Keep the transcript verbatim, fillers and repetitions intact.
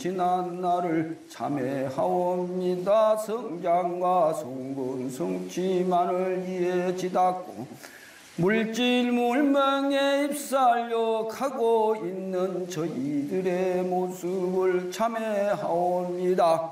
지난 날을 참회하옵니다. 성장과 성분 성취만을 이해 지닫고 물질 물명에 입살욕하고 있는 저희들의 모습을 참회하옵니다.